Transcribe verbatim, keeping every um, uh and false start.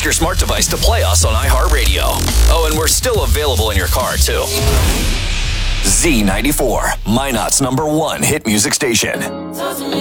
Ask your smart device to play us on iHeartRadio. Oh, and we're still available in your car, too. Z ninety-four, Minot's number one hit music station.